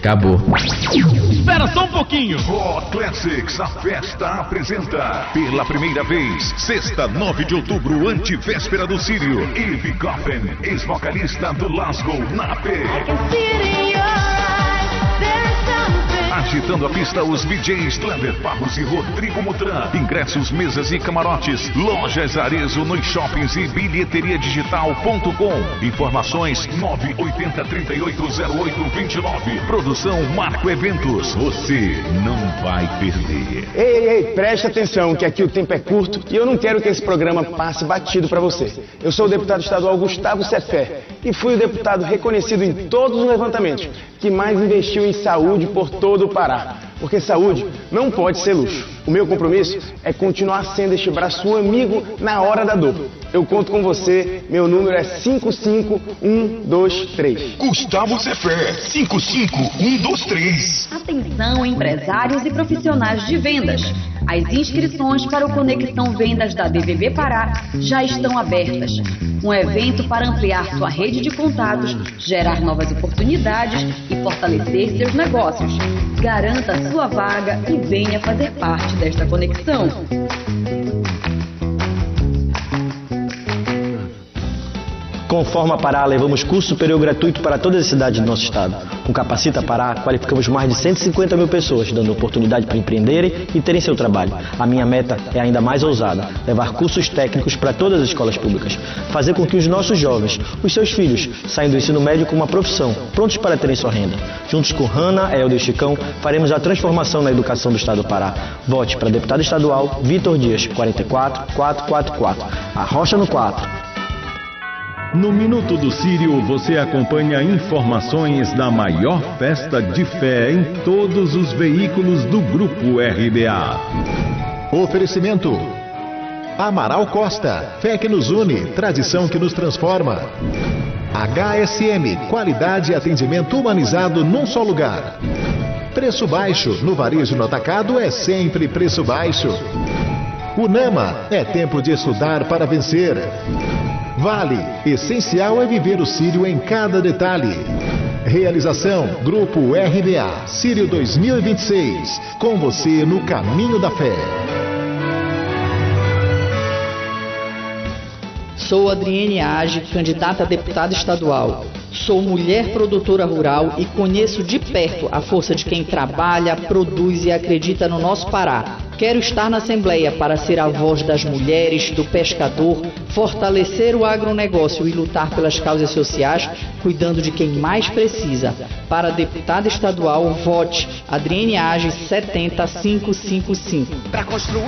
Acabou. Espera só um pouquinho. Hot Classics, a festa apresenta pela primeira vez, sexta, 9 de outubro, antivéspera do Sírio, Eve Coffin, ex-vocalista do Lasgo, na P. Agitando a pista, os DJs Kleber Barros e Rodrigo Mutran. Ingressos, mesas e camarotes. Lojas Arezzo nos shoppings e bilheteriadigital.com. Informações 980380829. Produção Marco Eventos. Você não vai perder. Ei, preste atenção que aqui o tempo é curto e eu não quero que esse programa passe batido para você. Eu sou o deputado estadual Gustavo Cefé e fui o deputado reconhecido em todos os levantamentos que mais investiu em saúde por todo o Pará. Porque saúde não pode ser luxo. O meu compromisso é continuar sendo este braço amigo na hora da dor. Eu conto com você, meu número é 55123. Gustavo Cefé, 55123. Atenção, empresários e profissionais de vendas. As inscrições para o Conexão Vendas da BBB Pará já estão abertas. Um evento para ampliar sua rede de contatos, gerar novas oportunidades e fortalecer seus negócios. Garanta sua vaga e venha fazer parte desta conexão. Com Forma Pará, levamos curso superior gratuito para todas as cidades do nosso estado. Com Capacita Pará, qualificamos mais de 150 mil pessoas, dando oportunidade para empreenderem e terem seu trabalho. A minha meta é ainda mais ousada, levar cursos técnicos para todas as escolas públicas. Fazer com que os nossos jovens, os seus filhos, saiam do ensino médio com uma profissão, prontos para terem sua renda. Juntos com Hanna, Helder e Chicão, faremos a transformação na educação do estado do Pará. Vote para deputado estadual Vitor Dias, 44444. Arrocha no 4. No Minuto do Sírio, você acompanha informações da maior festa de fé em todos os veículos do Grupo RBA. Oferecimento: Amaral Costa, fé que nos une, tradição que nos transforma. HSM, qualidade e atendimento humanizado num só lugar. Preço baixo, no varejo no atacado é sempre preço baixo. Unama, é tempo de estudar para vencer. Vale, essencial é viver o Sírio em cada detalhe. Realização, Grupo RBA, Sírio 2026, com você no caminho da fé. Sou Adriene Age, candidata a deputada estadual. Sou mulher produtora rural e conheço de perto a força de quem trabalha, produz e acredita no nosso Pará. Quero estar na Assembleia para ser a voz das mulheres, do pescador, fortalecer o agronegócio e lutar pelas causas sociais, cuidando de quem mais precisa. Para deputada estadual, vote Adriene Age 70555.